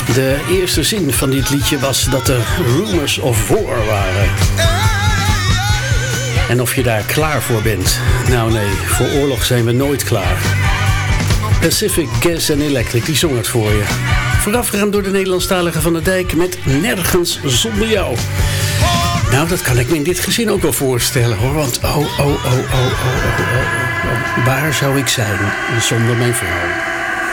De eerste zin van dit liedje was dat er rumors of war waren. En of je daar klaar voor bent. Nou nee, voor oorlog zijn we nooit klaar. Pacific Gas and Electric, die zong het voor je. Voorafgegaan door de Nederlandstalige Van der Dijk met Nergens Zonder Jou. Nou, dat kan ik me in dit gezin ook wel voorstellen hoor. Want waar zou ik zijn zonder mijn vrouw?